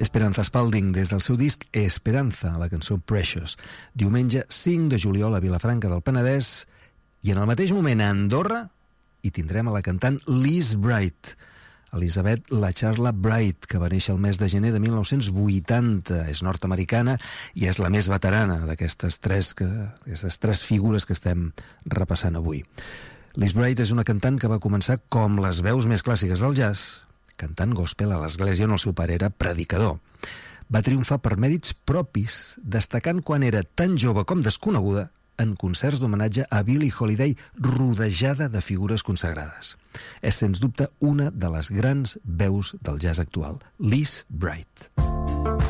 Esperanza Spalding, des del seu disc Esperanza, la cançó Precious. Diumenge 5 de juliol a Vilafranca del Penedès, i en el mateix moment a Andorra hi tindrem a la cantant Liz Bright, Elizabeth La Charla Bright, que va néixer el mes de gener de 1980. És nord-americana i és la més veterana d'aquestes tres figures que estem repassant avui. Liz Bright és una cantant que va començar com les veus més clàssiques del jazz, cantant gospel a l'església on el seu pare era predicador. Va triomfar per mèrits propis, destacant quan era tan jove com desconeguda en concerts d'homenatge a Billie Holiday rodejada de figures consagrades. És, sens dubte, una de les grans veus del jazz actual, Liz Bright.